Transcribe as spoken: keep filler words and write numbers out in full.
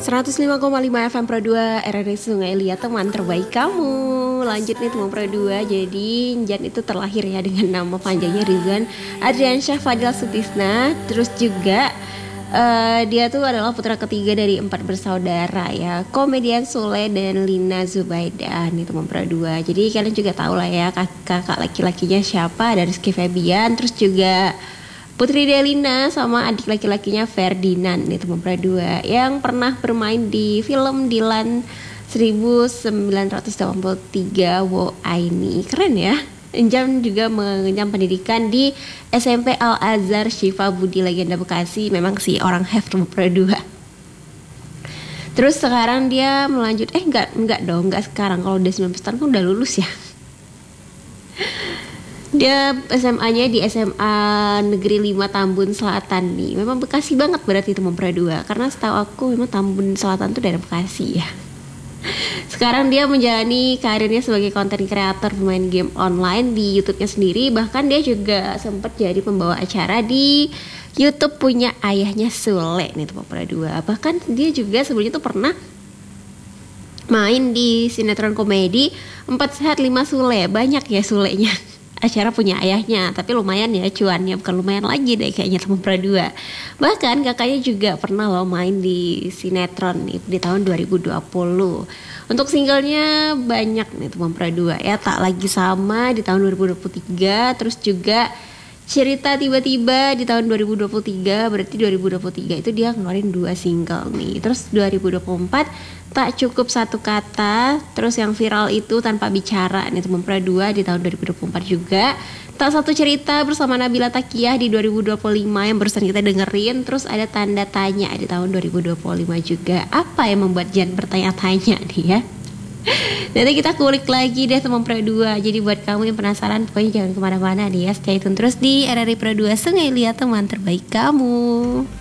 seratus lima koma lima F M Pro dua R R I Sungai Liat, teman terbaik kamu. Lanjut nih teman Pro dua. Jadi Jan itu terlahir ya dengan nama panjangnya Rizwan Adriansyah Fadil Sutisna. Terus juga uh, dia tuh adalah putra ketiga dari empat bersaudara ya, komedian Sule dan Lina Zubaidah nih teman Pro dua. Jadi kalian juga tahu lah ya kakak laki-lakinya siapa, ada Rizky Febian. Terus juga Putri Delina sama adik laki-lakinya Ferdinand nih teman Pro dua, yang pernah bermain di film Dilan seribu sembilan ratus delapan puluh tiga Wo Aini. Keren ya. Jan juga mengenyam pendidikan di S M P Al Azhar Syifa Budi Legenda Bekasi. Memang sih orang have teman Pro dua. Terus sekarang dia melanjut eh enggak enggak dong, enggak sekarang. Kalau udah sembilan belas tahun kan udah lulus ya. Dia S M A-nya di S M A Negeri lima Tambun Selatan nih. Memang Bekasi banget berarti teman Pro dua, karena setahu aku memang Tambun Selatan itu daerah Bekasi ya. Sekarang dia menjalani karirnya sebagai konten kreator pemain game online di YouTube-nya sendiri. Bahkan dia juga sempat jadi pembawa acara di YouTube punya ayahnya Sule nih teman Pro dua. Bahkan dia juga sebelumnya tuh pernah main di sinetron komedi Empat Sehat Lima Sule. Banyak ya Sulenya. Acara punya ayahnya, tapi lumayan ya cuannya, bukan lumayan lagi deh kayaknya teman Pro dua. Bahkan kakaknya juga pernah loh main di sinetron nih di tahun dua ribu dua puluh. Untuk singlenya banyak nih teman Pro dua ya, Tak Lagi Sama di tahun dua ribu dua puluh tiga, terus juga Cerita Tiba-Tiba di tahun dua ribu dua puluh tiga, berarti dua ribu dua puluh tiga itu dia ngeluarin dua single nih. Terus dua ribu dua puluh empat Tak Cukup Satu Kata, terus yang viral itu Tanpa Bicara nih teman Pro dua di tahun dua ribu dua puluh empat juga. Tak Satu Cerita bersama Nabila Takiyah di dua ribu dua puluh lima yang barusan kita dengerin. Terus ada Tanda Tanya di tahun dua ribu dua puluh lima juga. Apa yang membuat Jan bertanya-tanya nih ya? Nanti kita kulik lagi deh teman Pro dua. Jadi buat kamu yang penasaran, pokoknya jangan kemana-mana nih ya, stay tune terus di R R I Pro dua Sungai Liat, teman terbaik kamu.